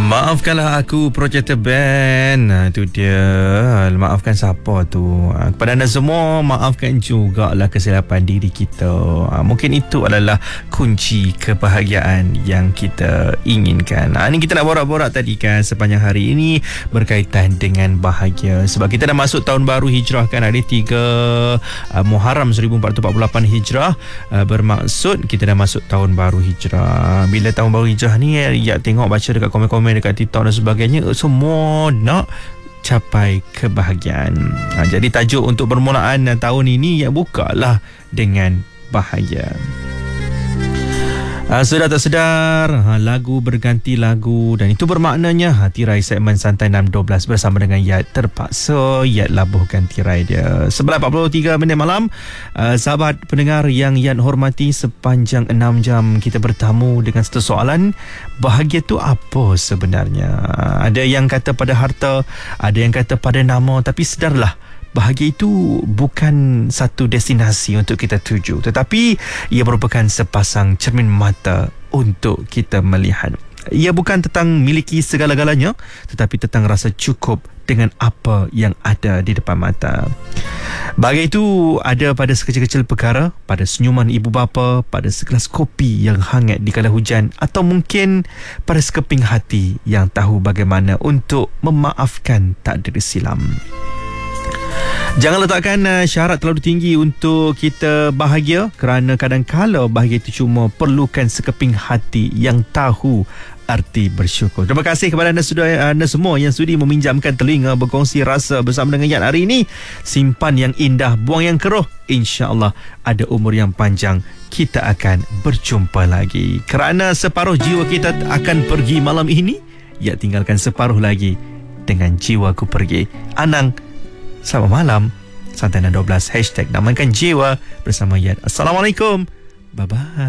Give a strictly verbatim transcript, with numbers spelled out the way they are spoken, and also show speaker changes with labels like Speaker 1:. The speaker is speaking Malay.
Speaker 1: Maafkanlah aku Projector Band. Nah, itu dia. Maafkan siapa tu? Kepada anda semua, maafkan jugalah kesilapan diri kita. Mungkin itu adalah kunci kebahagiaan yang kita inginkan. Ini kita nak borak-borak tadi kan sepanjang hari ini berkaitan dengan bahagia. Sebab kita dah masuk tahun baru Hijrah kan. Hari tiga Muharram seribu empat ratus empat puluh lapan Hijrah. Bermaksud kita dah masuk tahun baru Hijrah. Bila tahun baru Hijrah ni, ya tengok baca dekat komen-komen dekat TikTok dan sebagainya, semua nak capai kebahagiaan. Ha, jadi tajuk untuk permulaan tahun ini ya bukalah dengan bahagia. Ha, sedar tak sedar, ha, lagu berganti lagu, dan itu bermaknanya ha, tirai segmen Santai enam dua belas bersama dengan Yat terpaksa Yat labuhkan tirai dia. Sebelah empat puluh tiga minit malam. uh, Sahabat pendengar yang Yat hormati, sepanjang enam jam kita bertamu dengan satu soalan: bahagia tu apa sebenarnya? Ada yang kata pada harta, ada yang kata pada nama, tapi sedarlah, bahagia itu bukan satu destinasi untuk kita tuju, tetapi ia merupakan sepasang cermin mata untuk kita melihat. Ia bukan tentang miliki segala-galanya, tetapi tentang rasa cukup dengan apa yang ada di depan mata. Bahagia itu ada pada sekecil-kecil perkara, pada senyuman ibu bapa, pada segelas kopi yang hangat di kala hujan, atau mungkin pada sekeping hati yang tahu bagaimana untuk memaafkan takdir silam. Jangan letakkan uh, syarat terlalu tinggi untuk kita bahagia, kerana kadang-kadang bahagia itu cuma perlukan sekeping hati yang tahu arti bersyukur. Terima kasih kepada anda, sudah, anda semua yang sudi meminjamkan telinga berkongsi rasa bersama dengan Yat hari ini. Simpan yang indah, buang yang keruh. InsyaAllah ada umur yang panjang, kita akan berjumpa lagi. Kerana separuh jiwa kita akan pergi malam ini, Yat tinggalkan separuh lagi dengan jiwaku pergi. Anang, selamat malam. Santai enam dua belas hashtag namakan jiwa bersama Yat. Assalamualaikum. Bye-bye.